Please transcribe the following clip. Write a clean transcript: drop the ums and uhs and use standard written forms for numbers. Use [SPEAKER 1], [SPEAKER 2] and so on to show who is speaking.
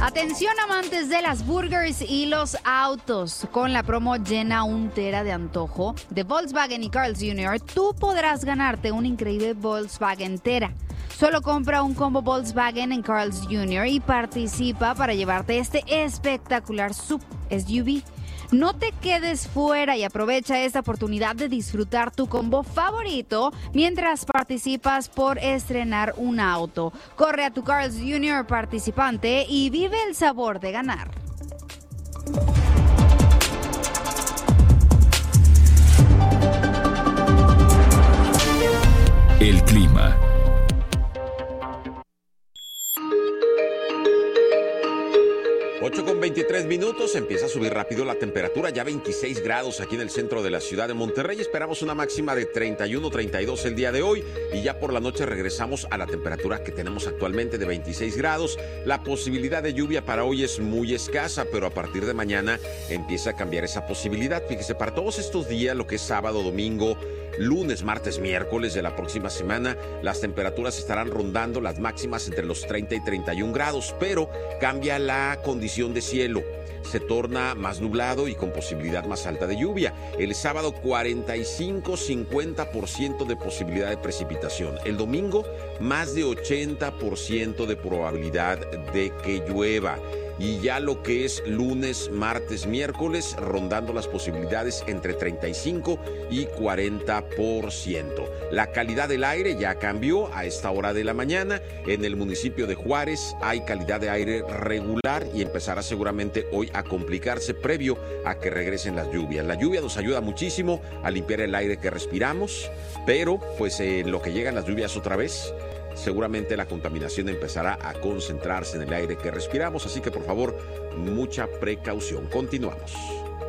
[SPEAKER 1] Atención amantes de las burgers y los autos. Con la promo Llena un Tera de Antojo de Volkswagen y Carl's Jr., tú podrás ganarte un increíble Volkswagen Tera. Solo compra un combo Volkswagen en Carl's Jr. y participa para llevarte este espectacular SUV. No te quedes fuera y aprovecha esta oportunidad de disfrutar tu combo favorito mientras participas por estrenar un auto. Corre a tu Carl's Jr. participante y vive el sabor de ganar.
[SPEAKER 2] El clima.
[SPEAKER 3] Con 23 minutos, empieza a subir rápido la temperatura, ya 26 grados aquí en el centro de la ciudad de Monterrey. Esperamos una máxima de 31, 32 el día de hoy y ya por la noche regresamos a la temperatura que tenemos actualmente de 26 grados. La posibilidad de lluvia para hoy es muy escasa, pero a partir de mañana empieza a cambiar esa posibilidad. Fíjese, para todos estos días, lo que es sábado, domingo, lunes, martes, miércoles de la próxima semana, las temperaturas estarán rondando las máximas entre los 30 y 31 grados, pero cambia la condición de cielo. Se torna más nublado y con posibilidad más alta de lluvia. El sábado 45-50% de posibilidad de precipitación. El domingo más de 80% de probabilidad de que llueva. Y ya lo que es lunes, martes, miércoles, rondando las posibilidades entre 35 y 40%. La calidad del aire ya cambió a esta hora de la mañana. En el municipio de Juárez hay calidad de aire regular y empezará seguramente hoy a complicarse previo a que regresen las lluvias. La lluvia nos ayuda muchísimo a limpiar el aire que respiramos, pero pues en lo que llegan las lluvias otra vez, seguramente la contaminación empezará a concentrarse en el aire que respiramos, así que por favor, mucha precaución. Continuamos.